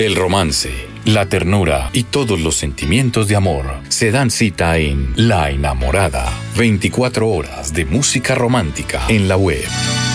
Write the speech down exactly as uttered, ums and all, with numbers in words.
El romance, la ternura y todos los sentimientos de amor se dan cita en La Enamorada. veinticuatro horas de música romántica en la web.